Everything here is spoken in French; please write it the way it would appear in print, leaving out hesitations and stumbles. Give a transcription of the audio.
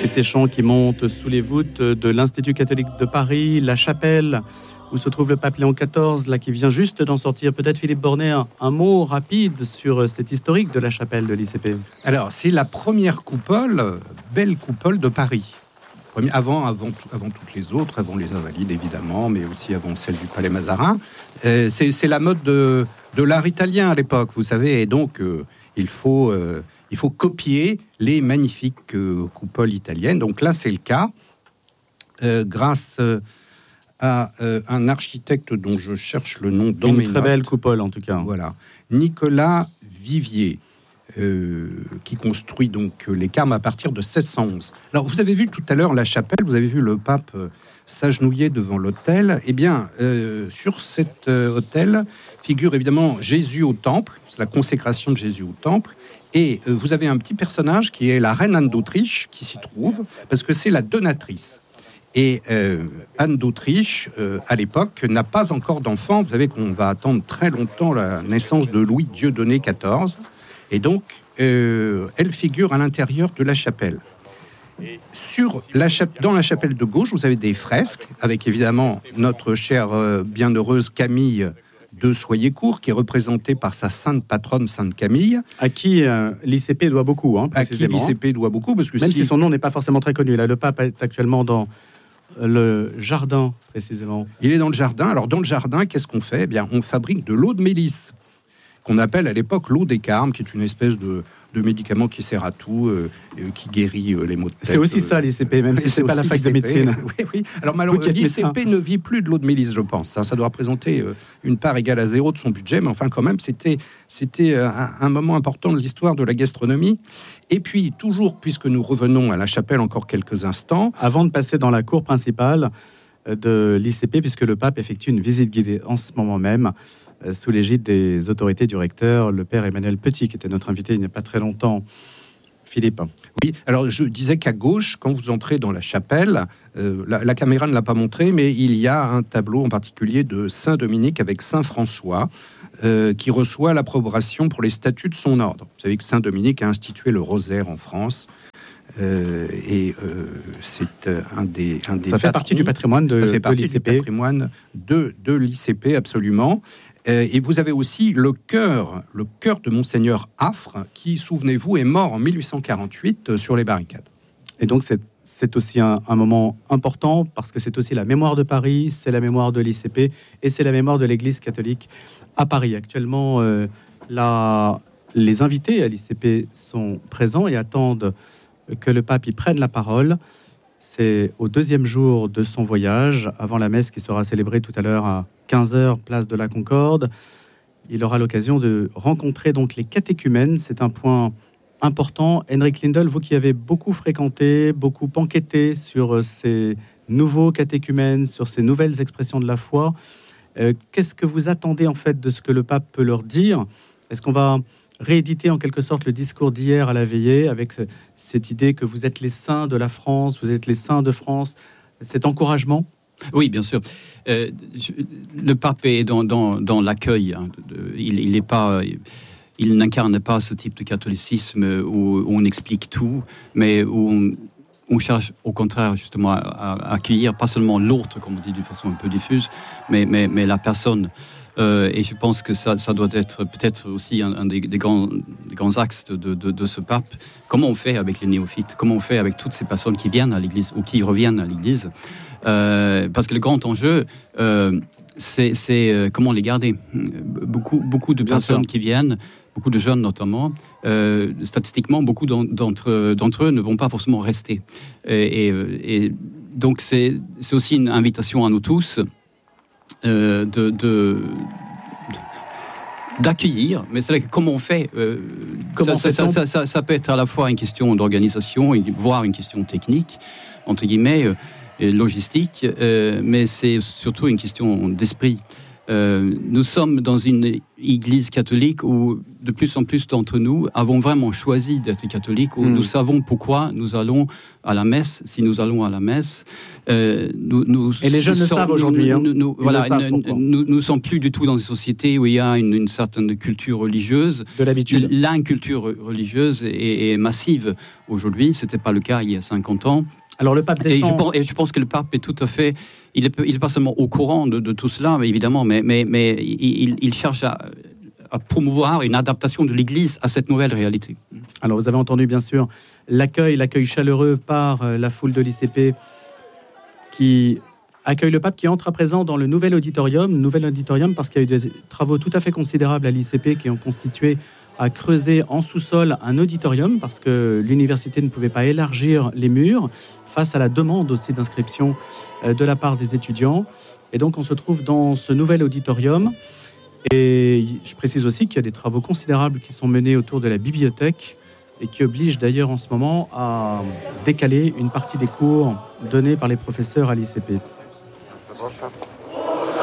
Et ces chants qui montent sous les voûtes de l'Institut catholique de Paris, la chapelle où se trouve le pape Léon XIV, là qui vient juste d'en sortir. Peut-être Philippe Bornet, un mot rapide sur cet historique de la chapelle de l'ICP. Alors, c'est la première coupole, belle coupole de Paris. Avant toutes les autres, avant les Invalides évidemment, mais aussi avant celle du Palais Mazarin. C'est la mode de l'art italien à l'époque, vous savez, et donc il faut copier les magnifiques coupoles italiennes. Donc là, c'est le cas, grâce à un architecte dont je cherche le nom dans mes notes. Une très belle coupole en tout cas. Voilà, Nicolas Vivier. Qui construit donc les carmes à partir de 1611. Alors, vous avez vu tout à l'heure la chapelle, vous avez vu le pape s'agenouiller devant l'autel. Eh bien, sur cet autel figure évidemment Jésus au temple, c'est la consécration de Jésus au temple. Et vous avez un petit personnage qui est la reine Anne d'Autriche qui s'y trouve, parce que c'est la donatrice. Et Anne d'Autriche, à l'époque, n'a pas encore d'enfant. Vous savez qu'on va attendre très longtemps la naissance de Louis Dieudonné XIV. Et donc, elle figure à l'intérieur de la chapelle. Dans la chapelle de gauche, vous avez des fresques, avec évidemment notre chère bienheureuse Camille de Soyecourt, qui est représentée par sa sainte patronne, Sainte Camille. À qui l'ICP doit beaucoup, précisément. À qui l'ICP doit beaucoup, parce que même si son nom n'est pas forcément très connu. Là, le pape est actuellement dans le jardin, précisément. Il est dans le jardin. Alors, dans le jardin, qu'est-ce qu'on fait ? Eh bien, on fabrique de l'eau de mélisse, qu'on appelle à l'époque l'eau des carmes, qui est une espèce de médicament qui sert à tout, qui guérit les maux de tête. C'est aussi ça l'ICP, même si c'est pas la fac de médecine. Oui. Alors malheureusement, l'ICP ne vit plus de l'eau de mélisse, je pense. Ça doit représenter une part égale à 0 de son budget, mais enfin quand même, c'était un moment important de l'histoire de la gastronomie. Et puis, toujours, puisque nous revenons à la chapelle encore quelques instants... Avant de passer dans la cour principale de l'ICP, puisque le pape effectue une visite guidée en ce moment même, sous l'égide des autorités du recteur, le père Emmanuel Petit, qui était notre invité il n'y a pas très longtemps. Philippe. Oui, alors je disais qu'à gauche, quand vous entrez dans la chapelle, la caméra ne l'a pas montré, mais il y a un tableau en particulier de Saint-Dominique avec Saint-François, qui reçoit l'approbation pour les statuts de son ordre. Vous savez que Saint-Dominique a institué le rosaire en France. C'est un des ça fait partie du patrimoine de l'ICP. Du patrimoine de l'ICP, absolument. Et vous avez aussi le chœur de Monseigneur Affre, qui, souvenez-vous, est mort en 1848 sur les barricades. Et donc c'est aussi un moment important, parce que c'est aussi la mémoire de Paris, c'est la mémoire de l'ICP, et c'est la mémoire de l'Église catholique à Paris. Actuellement, les invités à l'ICP sont présents et attendent que le pape y prenne la parole. C'est au deuxième jour de son voyage, avant la messe qui sera célébrée tout à l'heure à 15h, place de la Concorde. Il aura l'occasion de rencontrer donc les catéchumènes. C'est un point important. Henrik Lindel, vous qui avez beaucoup fréquenté, beaucoup enquêté sur ces nouveaux catéchumènes, sur ces nouvelles expressions de la foi, qu'est-ce que vous attendez en fait de ce que le pape peut leur dire ? Est-ce qu'on va rééditer en quelque sorte le discours d'hier à la veillée, avec cette idée que vous êtes les saints de la France, vous êtes les saints de France, cet encouragement ? Oui, bien sûr. Le pape est dans l'accueil. Il n'incarne pas ce type de catholicisme où on explique tout, mais où on cherche au contraire justement à accueillir pas seulement l'autre, comme on dit d'une façon un peu diffuse, mais la personne. Et je pense que ça doit être peut-être aussi un des grands axes de ce pape. Comment on fait avec les néophytes ? Comment on fait avec toutes ces personnes qui viennent à l'Église ou qui reviennent à l'Église ? Parce que le grand enjeu, c'est comment les garder. Beaucoup de personnes qui viennent, beaucoup de jeunes notamment, statistiquement, beaucoup d'entre eux ne vont pas forcément rester. Et donc c'est aussi une invitation à nous tous d'accueillir, mais c'est comment on fait. Ça peut être à la fois une question d'organisation, voire une question technique, entre guillemets, logistique, mais c'est surtout une question d'esprit. Nous sommes dans une église catholique où de plus en plus d'entre nous avons vraiment choisi d'être catholiques, où nous savons pourquoi nous allons à la messe, si nous allons à la messe. Et les jeunes le savent aujourd'hui. Nous ne sommes plus du tout dans une société où il y a une certaine culture religieuse. De l'habitude. L'inculture religieuse est massive aujourd'hui. Ce n'était pas le cas il y a 50 ans. Alors le pape descend... Et je pense que le pape est tout à fait... Il est pas seulement au courant de tout cela, évidemment, mais il cherche à promouvoir une adaptation de l'Église à cette nouvelle réalité. Alors vous avez entendu bien sûr l'accueil chaleureux par la foule de l'ICP qui accueille le pape, qui entre à présent dans le nouvel auditorium parce qu'il y a eu des travaux tout à fait considérables à l'ICP qui ont constitué à creuser en sous-sol un auditorium parce que l'université ne pouvait pas élargir les murs face à la demande aussi d'inscription de la part des étudiants. Et donc on se trouve dans ce nouvel auditorium. Et je précise aussi qu'il y a des travaux considérables qui sont menés autour de la bibliothèque et qui obligent d'ailleurs en ce moment à décaler une partie des cours donnés par les professeurs à l'ICP.